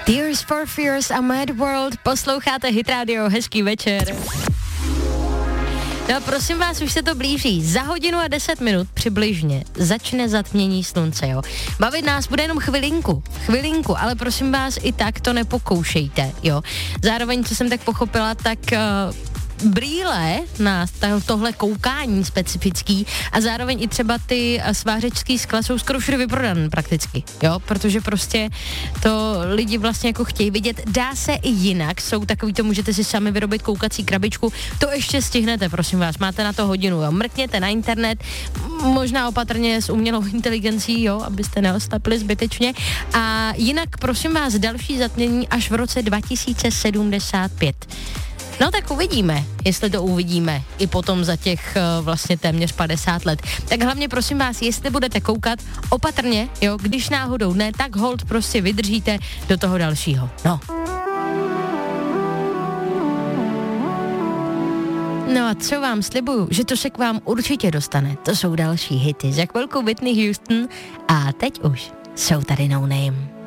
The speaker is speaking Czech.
Tears for Fears a Mad World, posloucháte Hit Radio, hezký večer. No prosím vás, už se to blíží. Za 1:10 přibližně začne zatmění slunce, jo. Bavit nás bude jenom chvilinku, ale prosím vás, i tak to nepokoušejte, jo. Zároveň, co jsem tak pochopila, tak brýle na tohle koukání specifický a zároveň i třeba ty svářečský skla jsou skoro všude vyprodané prakticky, jo, protože prostě to lidi vlastně jako chtějí vidět. Dá se i jinak, jsou takový to, můžete si sami vyrobit koukací krabičku, to ještě stihnete, prosím vás, máte na to hodinu, jo, mrkněte na internet, možná opatrně s umělou inteligencí, jo, abyste neoslepli zbytečně a jinak, prosím vás, další zatmění až v roce 2075. No tak uvidíme, jestli to uvidíme i potom za těch vlastně téměř 50 let. Tak hlavně prosím vás, jestli budete koukat opatrně, jo, když náhodou ne, tak hold prostě vydržíte do toho dalšího. No a co vám slibuju, že to se k vám určitě dostane. To jsou další hity. Za chvilku Whitney Houston a teď už jsou tady No Name.